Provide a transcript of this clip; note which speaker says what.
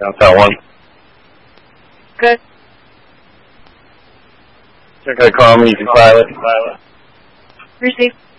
Speaker 1: Downtown 1.
Speaker 2: Good.
Speaker 1: Check that call me, you can file it.
Speaker 2: Receive.